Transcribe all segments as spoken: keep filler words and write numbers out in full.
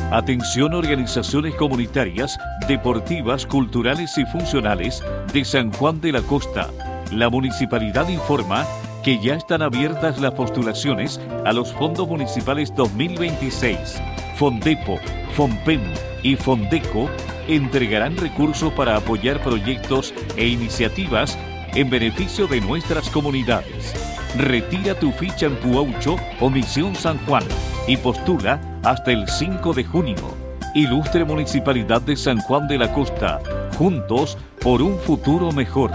Atención organizaciones comunitarias, deportivas, culturales y funcionales de San Juan de la Costa. La municipalidad informa que ya están abiertas las postulaciones a los fondos municipales dos mil veintiséis. Fondepo, Fonpem y Fondeco entregarán recursos para apoyar proyectos e iniciativas en beneficio de nuestras comunidades. Retira tu ficha en Puaucho o Misión San Juan y postula hasta el cinco de junio. Ilustre Municipalidad de San Juan de la Costa, juntos por un futuro mejor.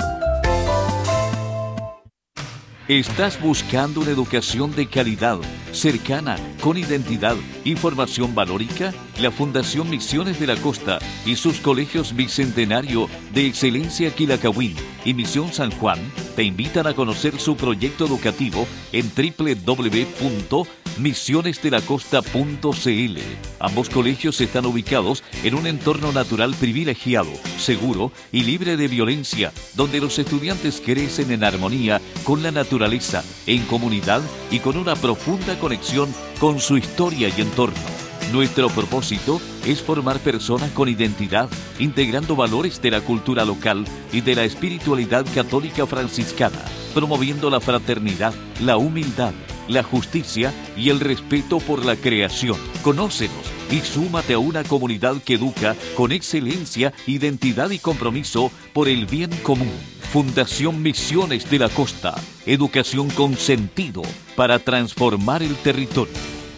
¿Estás buscando una educación de calidad, cercana, con identidad y formación valórica? La Fundación Misiones de la Costa y sus colegios Bicentenario de Excelencia Quilacawin y Misión San Juan te invitan a conocer su proyecto educativo en doble u doble u doble u punto misiones de la costa punto c l. Ambos colegios están ubicados en un entorno natural privilegiado, seguro y libre de violencia, donde los estudiantes crecen en armonía con la naturaleza, en comunidad y con una profunda conexión con su historia y entorno. Nuestro propósito es formar personas con identidad, integrando valores de la cultura local y de la espiritualidad católica franciscana, promoviendo la fraternidad, la humildad, la justicia y el respeto por la creación. Conócenos y súmate a una comunidad que educa con excelencia, identidad y compromiso por el bien común. Fundación Misiones de la Costa. Educación con sentido para transformar el territorio.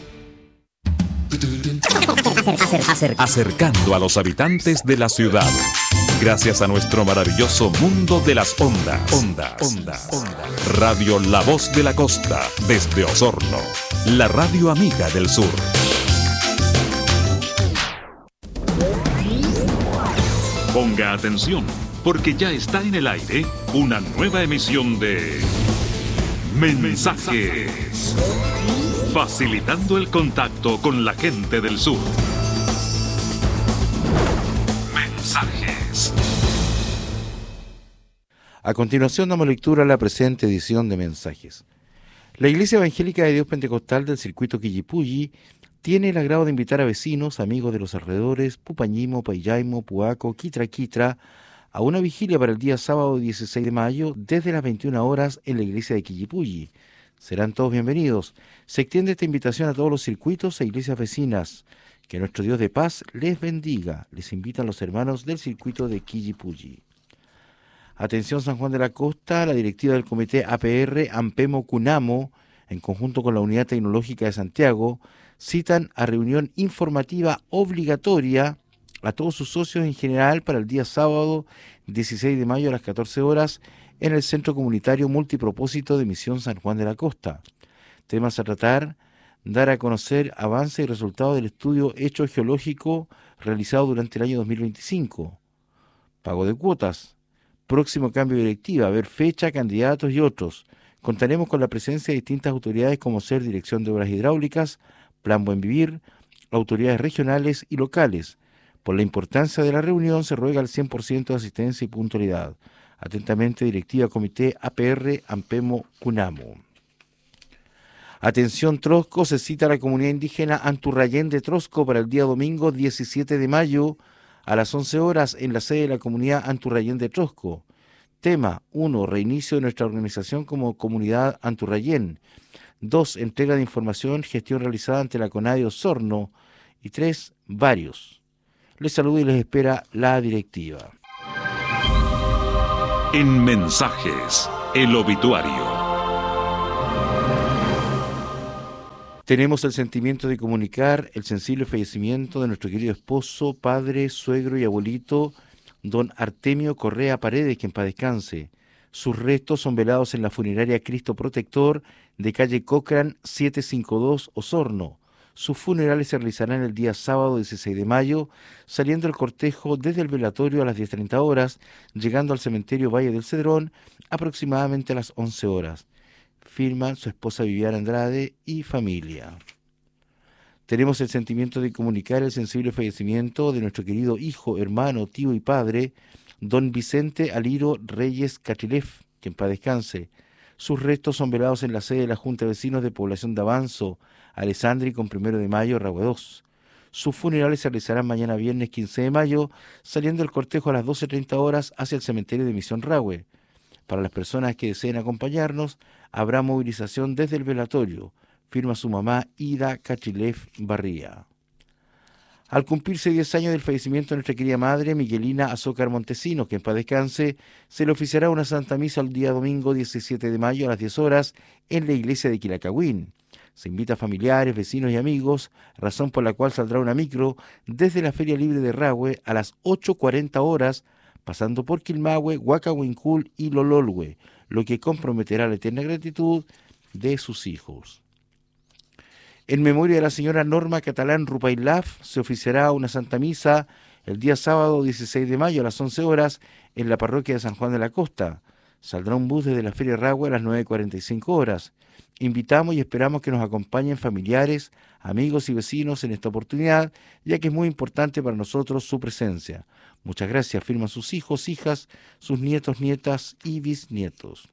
Acercando a los habitantes de la ciudad. Gracias a nuestro maravilloso mundo de las ondas. Ondas. Ondas. Ondas. Radio La Voz de la Costa, desde Osorno. La radio amiga del sur. Ponga atención, porque ya está en el aire una nueva emisión de Mensajes. Facilitando el contacto con la gente del sur. Mensajes. A continuación damos lectura a la presente edición de Mensajes. La Iglesia Evangélica de Dios Pentecostal del Circuito Quillipulli tiene el agrado de invitar a vecinos, amigos de los alrededores, Pupañimo, Paillaimo, Puaco, Quitra Quitra, a una vigilia para el día sábado dieciséis de mayo desde las veintiuna horas en la iglesia de Quillipulli. Serán todos bienvenidos. Se extiende esta invitación a todos los circuitos e iglesias vecinas. Que nuestro Dios de paz les bendiga. Les invitan los hermanos del circuito de Quillipulli. Atención San Juan de la Costa, la directiva del comité A P R Ampemo Cunamo, en conjunto con la Unidad Tecnológica de Santiago, citan a reunión informativa obligatoria a todos sus socios en general para el día sábado dieciséis de mayo a las catorce horas en el Centro Comunitario Multipropósito de Misión San Juan de la Costa. Temas a tratar: dar a conocer avance y resultados del estudio hecho geológico realizado durante el año dos mil veinticinco, pago de cuotas, próximo cambio de directiva, ver fecha, candidatos y otros. Contaremos con la presencia de distintas autoridades como ser Dirección de Obras Hidráulicas, Plan Buen Vivir, autoridades regionales y locales. Por la importancia de la reunión se ruega el cien por ciento de asistencia y puntualidad. Atentamente, directiva Comité A P R Ampemo Cunamo. Atención Trosco, se cita a la comunidad indígena Anturrayén de Trosco para el día domingo diecisiete de mayo a las once horas en la sede de la comunidad Anturrayén de Trosco. Tema: uno. Reinicio de nuestra organización como comunidad Anturrayén. dos. Entrega de información, gestión realizada ante la CONADE Osorno. Y tres. Varios. Les saluda y les espera la directiva. En Mensajes, el obituario. Tenemos el sentimiento de comunicar el sensible fallecimiento de nuestro querido esposo, padre, suegro y abuelito, don Artemio Correa Paredes, que en paz descanse. Sus restos son velados en la funeraria Cristo Protector de calle Cochrane setecientos cincuenta y dos, Osorno. Sus funerales se realizarán el día sábado dieciséis de mayo, saliendo el cortejo desde el velatorio a las diez treinta horas, llegando al cementerio Valle del Cedrón aproximadamente a las once horas. Firman su esposa Viviana Andrade y familia. Tenemos el sentimiento de comunicar el sensible fallecimiento de nuestro querido hijo, hermano, tío y padre, don Vicente Aliro Reyes Cachilef, que en paz descanse. Sus restos son velados en la sede de la Junta de Vecinos de Población de Avanzo, Alessandri con primero de mayo, Ragüe dos. Sus funerales se realizarán mañana viernes quince de mayo, saliendo el cortejo a las doce treinta horas hacia el cementerio de Misión Rahue. Para las personas que deseen acompañarnos, habrá movilización desde el velatorio, firma su mamá Ida Cachilef Barría. Al cumplirse diez años del fallecimiento de nuestra querida madre, Miguelina Azócar Montesinos, que en paz descanse, se le oficiará una Santa Misa el día domingo diecisiete de mayo a las diez horas en la iglesia de Quilacagüín. Se invita a familiares, vecinos y amigos, razón por la cual saldrá una micro desde la Feria Libre de Rahue a las ocho cuarenta horas, pasando por Quilmahue, Huacahuincul y Lololhue, lo que comprometerá la eterna gratitud de sus hijos. En memoria de la señora Norma Catalán Rupailaf, se oficiará una Santa Misa el día sábado dieciséis de mayo a las once horas en la parroquia de San Juan de la Costa. Saldrá un bus desde la Feria Rahue a las nueve cuarenta y cinco horas. Invitamos y esperamos que nos acompañen familiares, amigos y vecinos en esta oportunidad, ya que es muy importante para nosotros su presencia. Muchas gracias, firman sus hijos, hijas, sus nietos, nietas y bisnietos.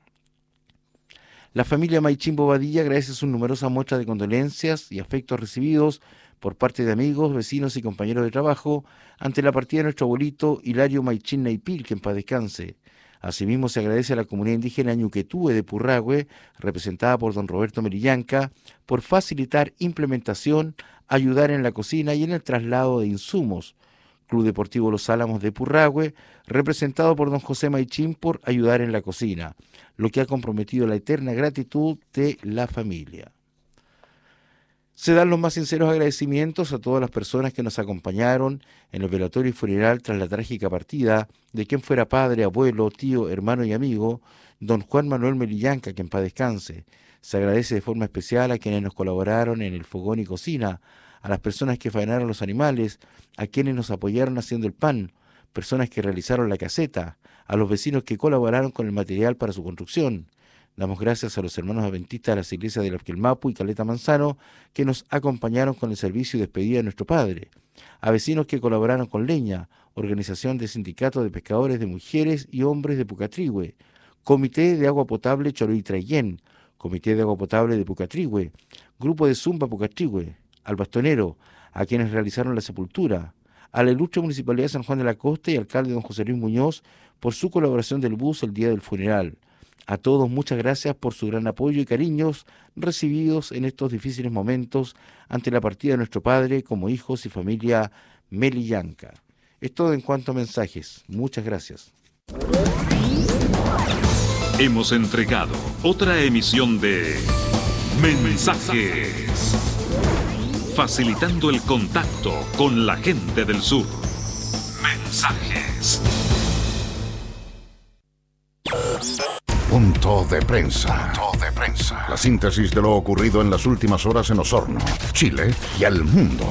La familia Maichín Bobadilla agradece sus numerosas muestras de condolencias y afectos recibidos por parte de amigos, vecinos y compañeros de trabajo ante la partida de nuestro abuelito Hilario Maichín Naipil, que en paz descanse. Asimismo, se agradece a la comunidad indígena Ñuquetúe de Purrahue, representada por don Roberto Merillanca, por facilitar implementación, ayudar en la cocina y en el traslado de insumos. Club Deportivo Los Álamos de Purrahue, representado por don José Maichín, por ayudar en la cocina, lo que ha comprometido la eterna gratitud de la familia. Se dan los más sinceros agradecimientos a todas las personas que nos acompañaron en el velatorio y funeral tras la trágica partida de quien fuera padre, abuelo, tío, hermano y amigo, don Juan Manuel Merillanca, que en paz descanse. Se agradece de forma especial a quienes nos colaboraron en el fogón y cocina, a las personas que faenaron los animales, a quienes nos apoyaron haciendo el pan, personas que realizaron la caseta, a los vecinos que colaboraron con el material para su construcción. Damos gracias a los hermanos adventistas de las iglesias de Lapquelmapu y Caleta Manzano que nos acompañaron con el servicio y despedida de nuestro padre, a vecinos que colaboraron con Leña, organización de sindicatos de pescadores de mujeres y hombres de Pucatrihue, Comité de Agua Potable Choroitraillén, Comité de Agua Potable de Pucatrihue, Grupo de Zumba Pucatrihue, al bastonero, a quienes realizaron la sepultura, a la ilustre Municipalidad de San Juan de la Costa y alcalde don José Luis Muñoz por su colaboración del bus el día del funeral. A todos muchas gracias por su gran apoyo y cariños recibidos en estos difíciles momentos ante la partida de nuestro padre como hijos y familia Merillanca. Es todo en cuanto a mensajes. Muchas gracias. Hemos entregado otra emisión de Mensajes, facilitando el contacto con la gente del sur. Mensajes. Punto de prensa. Punto de prensa. La síntesis de lo ocurrido en las últimas horas en Osorno, Chile y al mundo.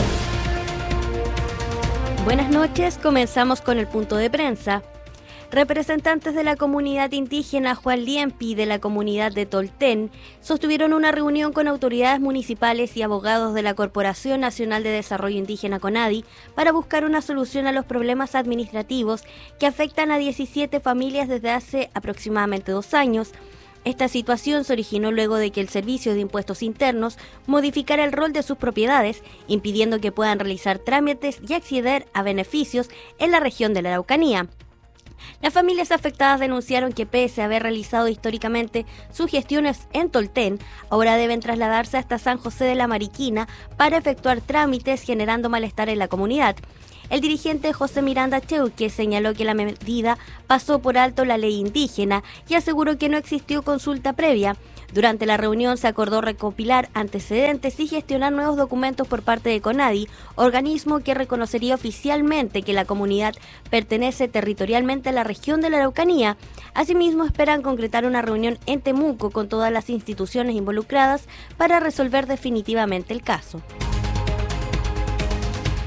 Buenas noches, comenzamos con el punto de prensa. Representantes de la comunidad indígena Juan Liempi y de la comunidad de Tolten sostuvieron una reunión con autoridades municipales y abogados de la Corporación Nacional de Desarrollo Indígena CONADI para buscar una solución a los problemas administrativos que afectan a diecisiete familias desde hace aproximadamente dos años. Esta situación se originó luego de que el Servicio de Impuestos Internos modificara el rol de sus propiedades, impidiendo que puedan realizar trámites y acceder a beneficios en la región de la Araucanía. Las familias afectadas denunciaron que pese a haber realizado históricamente sus gestiones en Tolten, ahora deben trasladarse hasta San José de la Mariquina para efectuar trámites, generando malestar en la comunidad. El dirigente José Miranda Cheuque señaló que la medida pasó por alto la ley indígena y aseguró que no existió consulta previa. Durante la reunión se acordó recopilar antecedentes y gestionar nuevos documentos por parte de CONADI, organismo que reconocería oficialmente que la comunidad pertenece territorialmente a la región de la Araucanía. Asimismo, esperan concretar una reunión en Temuco con todas las instituciones involucradas para resolver definitivamente el caso.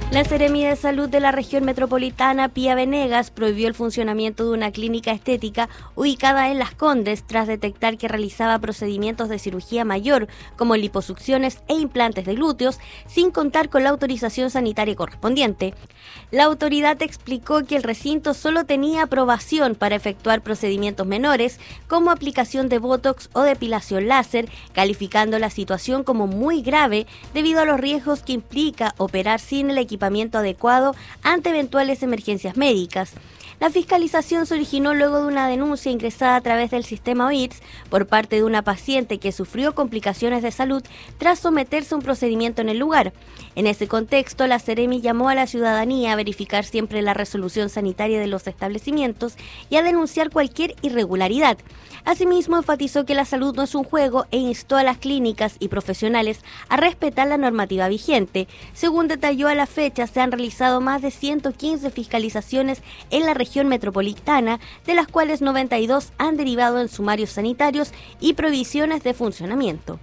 La Seremi de Salud de la región metropolitana, Pía Venegas, prohibió el funcionamiento de una clínica estética ubicada en Las Condes tras detectar que realizaba procedimientos de cirugía mayor, como liposucciones e implantes de glúteos, sin contar con la autorización sanitaria correspondiente. La autoridad explicó que el recinto solo tenía aprobación para efectuar procedimientos menores, como aplicación de botox o depilación láser, calificando la situación como muy grave debido a los riesgos que implica operar sin el equipamiento adecuado ante eventuales emergencias médicas. La fiscalización se originó luego de una denuncia ingresada a través del sistema O I T S por parte de una paciente que sufrió complicaciones de salud tras someterse a un procedimiento en el lugar. En ese contexto, la Seremi llamó a la ciudadanía a verificar siempre la resolución sanitaria de los establecimientos y a denunciar cualquier irregularidad. Asimismo, enfatizó que la salud no es un juego e instó a las clínicas y profesionales a respetar la normativa vigente. Según detalló, a la fecha se han realizado más de ciento quince fiscalizaciones en la región metropolitana, de las cuales noventa y dos han derivado en sumarios sanitarios y prohibiciones de funcionamiento.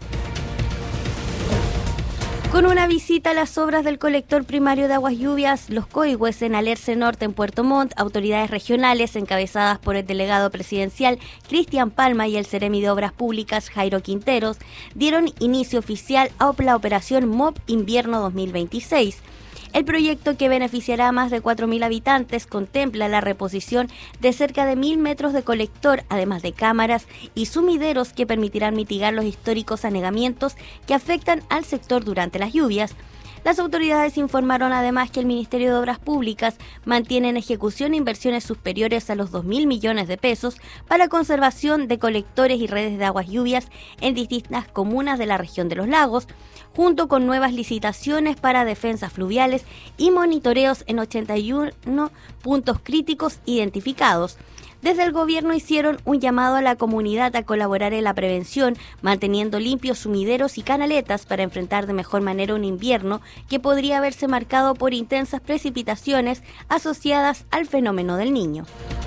Con una visita a las obras del colector primario de aguas lluvias Los Coigües en Alerce Norte en Puerto Montt, autoridades regionales encabezadas por el delegado presidencial Cristian Palma y el Seremi de Obras Públicas Jairo Quinteros dieron inicio oficial a la operación M O B Invierno dos mil veintiséis. El proyecto, que beneficiará a más de cuatro mil habitantes, contempla la reposición de cerca de mil metros de colector, además de cámaras y sumideros que permitirán mitigar los históricos anegamientos que afectan al sector durante las lluvias. Las autoridades informaron además que el Ministerio de Obras Públicas mantiene en ejecución inversiones superiores a los dos mil millones de pesos para conservación de colectores y redes de aguas lluvias en distintas comunas de la región de los lagos, junto con nuevas licitaciones para defensas fluviales y monitoreos en ochenta y uno puntos críticos identificados. Desde el gobierno hicieron un llamado a la comunidad a colaborar en la prevención, manteniendo limpios sumideros y canaletas para enfrentar de mejor manera un invierno que podría verse marcado por intensas precipitaciones asociadas al fenómeno del Niño.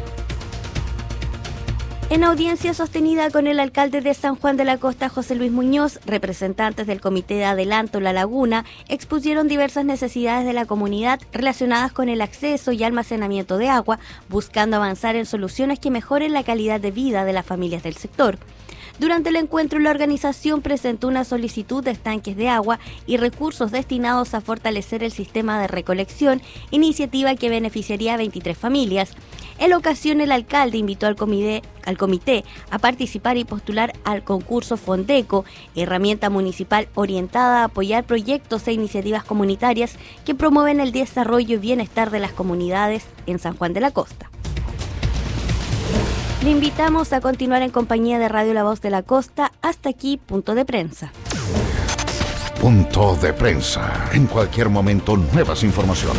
En audiencia sostenida con el alcalde de San Juan de la Costa, José Luis Muñoz, representantes del Comité de Adelanto La Laguna expusieron diversas necesidades de la comunidad relacionadas con el acceso y almacenamiento de agua, buscando avanzar en soluciones que mejoren la calidad de vida de las familias del sector. Durante el encuentro, la organización presentó una solicitud de estanques de agua y recursos destinados a fortalecer el sistema de recolección, iniciativa que beneficiaría a veintitrés familias. En la ocasión, el alcalde invitó al comité, al comité a participar y postular al concurso Fondeco, herramienta municipal orientada a apoyar proyectos e iniciativas comunitarias que promueven el desarrollo y bienestar de las comunidades en San Juan de la Costa. Le invitamos a continuar en compañía de Radio La Voz de la Costa. Hasta aquí, Punto de Prensa. Punto de Prensa. En cualquier momento, nuevas informaciones.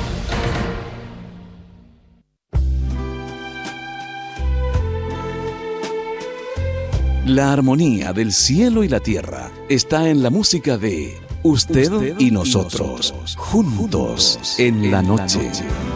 La armonía del cielo y la tierra está en la música de Usted, Usted y Nosotros, y nosotros juntos en la noche.